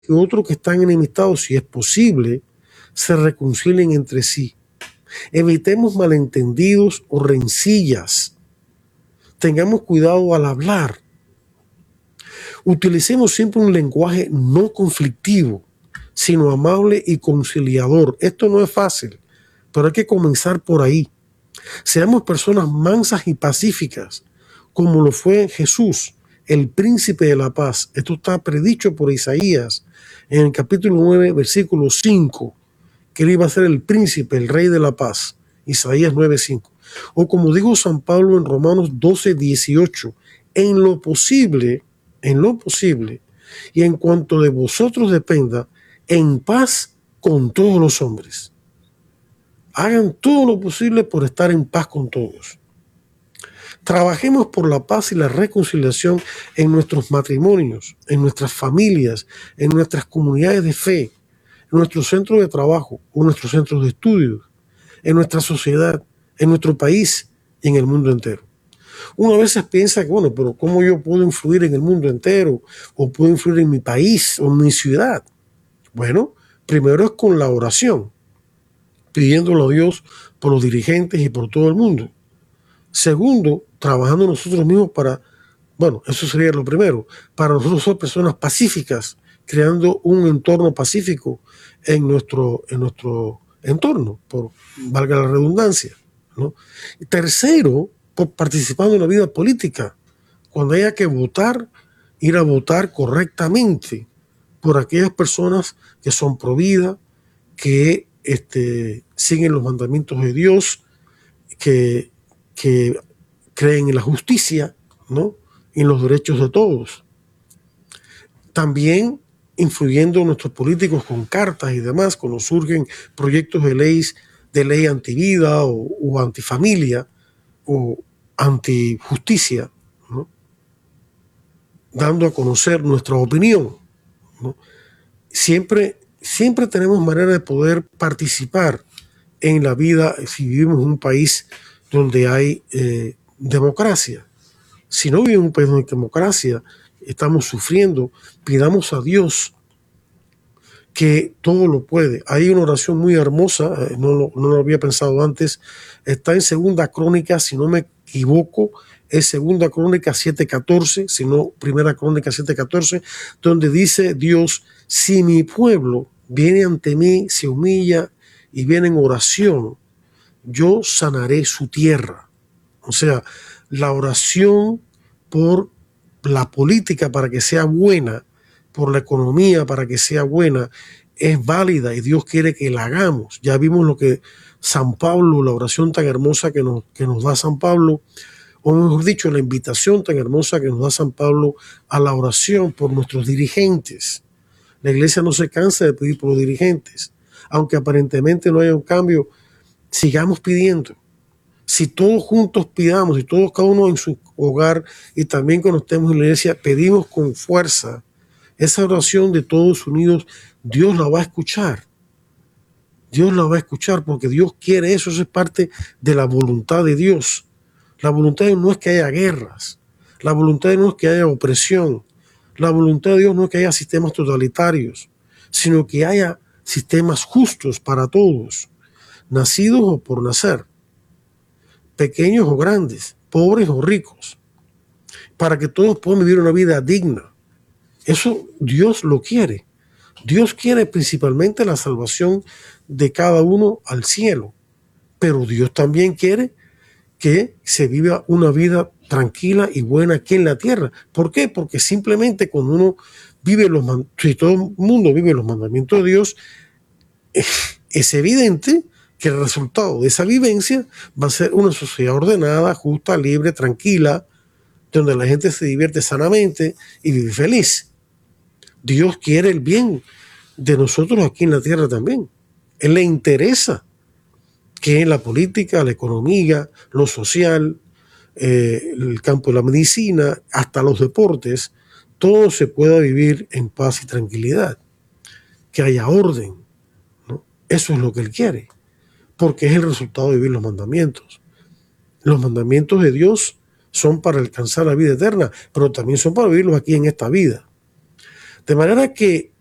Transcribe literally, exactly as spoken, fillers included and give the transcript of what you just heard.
que otros que están enemistados, si es posible, se reconcilien entre sí. Evitemos malentendidos o rencillas. Tengamos cuidado al hablar. Utilicemos siempre un lenguaje no conflictivo, sino amable y conciliador. Esto no es fácil, pero hay que comenzar por ahí. Seamos personas mansas y pacíficas, como lo fue Jesús, el príncipe de la paz. Esto está predicho por Isaías en el capítulo nueve, versículo cinco, que él iba a ser el príncipe, el rey de la paz. Isaías nueve, cinco. O como dijo San Pablo en Romanos doce, dieciocho, en lo posible, en lo posible, y en cuanto de vosotros dependa, en paz con todos los hombres. Hagan todo lo posible por estar en paz con todos. Trabajemos por la paz y la reconciliación en nuestros matrimonios, en nuestras familias, en nuestras comunidades de fe, en nuestros centros de trabajo o nuestros centros de estudios, en nuestra sociedad, en nuestro país y en el mundo entero. Uno a veces piensa que, bueno, pero ¿cómo yo puedo influir en el mundo entero? ¿O puedo influir en mi país o en mi ciudad? Bueno, primero es con la oración, pidiéndolo a Dios por los dirigentes y por todo el mundo. Segundo, trabajando nosotros mismos para, bueno, eso sería lo primero, para nosotros ser personas pacíficas, creando un entorno pacífico en nuestro, en nuestro entorno, por valga la redundancia, ¿no? Y tercero, por participando en la vida política. Cuando haya que votar, ir a votar correctamente por aquellas personas que son pro vida, que este, siguen los mandamientos de Dios, que, que creen en la justicia, ¿no? Y en los derechos de todos. También influyendo en nuestros políticos con cartas y demás, cuando surgen proyectos de ley, de ley antivida o, o antifamilia o antijusticia, ¿no? Dando a conocer nuestra opinión, ¿no? Siempre, siempre tenemos manera de poder participar en la vida si vivimos en un país donde hay eh, democracia. Si no vivimos en un país donde hay democracia, estamos sufriendo, pidamos a Dios que todo lo puede. Hay una oración muy hermosa, eh, no, lo, no lo había pensado antes, está en Segunda Crónica, si no me equivoco, es Segunda Crónica siete catorce, si no Primera Crónica siete catorce, donde dice Dios, si mi pueblo viene ante mí, se humilla y viene en oración, yo sanaré su tierra. O sea, la oración por la política para que sea buena, por la economía para que sea buena, es válida y Dios quiere que la hagamos. Ya vimos lo que San Pablo, la oración tan hermosa que nos, que nos da San Pablo, o mejor dicho, la invitación tan hermosa que nos da San Pablo a la oración por nuestros dirigentes. La iglesia no se cansa de pedir por los dirigentes. Aunque aparentemente no haya un cambio, sigamos pidiendo. Si todos juntos pidamos, y todos cada uno en su hogar y también cuando estemos en la iglesia, pedimos con fuerza, esa oración de todos unidos, Dios la va a escuchar. Dios la va a escuchar porque Dios quiere eso, eso es parte de la voluntad de Dios. La voluntad de Dios no es que haya guerras, la voluntad de Dios no es que haya opresión, la voluntad de Dios no es que haya sistemas totalitarios, sino que haya sistemas justos para todos, nacidos o por nacer, pequeños o grandes, pobres o ricos, para que todos puedan vivir una vida digna. Eso Dios lo quiere. Dios quiere principalmente la salvación de cada uno al cielo, pero Dios también quiere que se viva una vida tranquila y buena aquí en la tierra. ¿Por qué? Porque simplemente cuando uno vive los mandamientos, si todo el mundo vive los mandamientos de Dios, es evidente que el resultado de esa vivencia va a ser una sociedad ordenada, justa, libre, tranquila, donde la gente se divierte sanamente y vive feliz. Dios quiere el bien de nosotros aquí en la tierra también. Él le interesa que en la política, la economía, lo social, eh, el campo de la medicina, hasta los deportes, todo se pueda vivir en paz y tranquilidad, que haya orden, ¿no? Eso es lo que Él quiere, porque es el resultado de vivir los mandamientos. Los mandamientos de Dios son para alcanzar la vida eterna, pero también son para vivirlos aquí en esta vida. De manera que